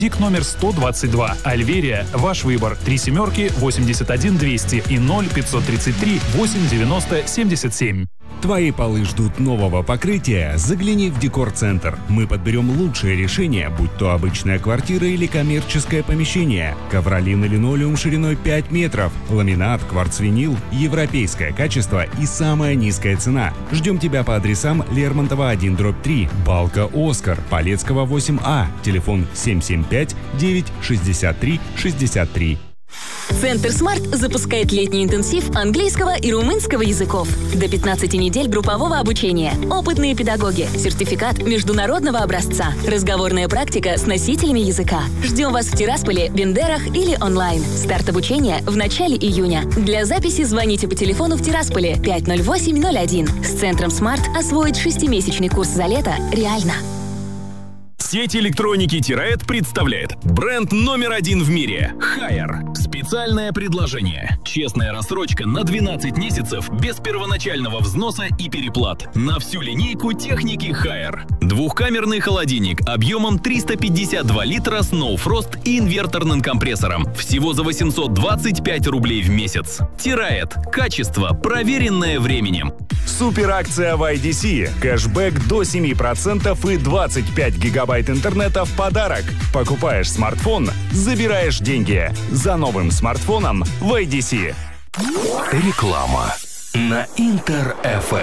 ТИК номер 122. Альверия. Ваш выбор. 3 семерки 81 200 и 0 533 8 90 77. Твои полы ждут нового покрытия? Загляни в Декор-центр. Мы подберем лучшее решение, будь то обычная квартира или коммерческое помещение. Ковролин и линолеум шириной 5 метров. Ламинат, кварцвинил, европейское качество и самая низкая цена. Ждем тебя по адресам Лермонтова 1/3, Балка Оскар, Полецкого 8А, телефон 775 963 63. Центр Смарт запускает летний интенсив английского и румынского языков. До 15 недель группового обучения. Опытные педагоги. Сертификат международного образца. Разговорная практика с носителями языка. Ждем вас в Тирасполе, Бендерах или онлайн. Старт обучения в начале июня. Для записи звоните по телефону в Тирасполе 50801. С Центром Смарт освоить 6-месячный курс за лето реально. Сеть электроники Тираэд представляет бренд номер 1 в мире – Haier. Специальное предложение. Честная рассрочка на 12 месяцев без первоначального взноса и переплат на всю линейку техники Haier. Двухкамерный холодильник объемом 352 литра с No Frost и инверторным компрессором. Всего за 825 рублей в месяц. Тираэд. Качество, проверенное временем. Суперакция в IDC. Кэшбэк до 7% и 25 гигабайт интернета в подарок. Покупаешь смартфон, забираешь деньги. За новым смартфоном в IDC. Реклама на Интер-ФМ.